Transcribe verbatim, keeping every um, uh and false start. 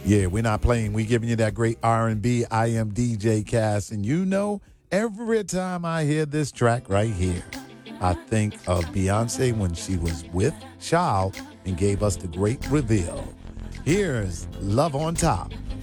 Yeah, we're not playing. We're giving you that great R and B. I am D J Cass, and you know, every time I hear this track right here, I think of Beyonce when she was with Child and gave us the great reveal. Here's Love on Top